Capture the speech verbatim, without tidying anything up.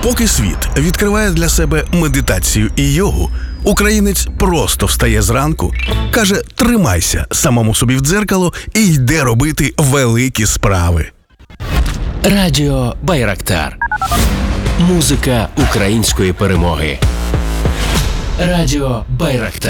Поки світ відкриває для себе медитацію і йогу, українець просто встає зранку, каже «тримайся» самому собі в дзеркало і йде робити великі справи. Радіо Байрактар. Музика української перемоги. Радіо Байрактар.